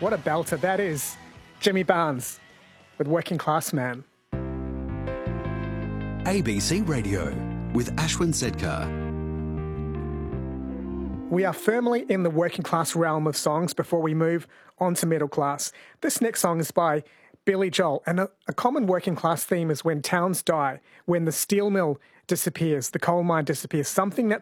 What a belter that is. Jimmy Barnes with Working Class Man. ABC Radio with Ashwin Sedkar. We are firmly in the working class realm of songs before we move on to middle class. This next song is by Billy Joel, and a common working class theme is when towns die, when the steel mill disappears, the coal mine disappears, something that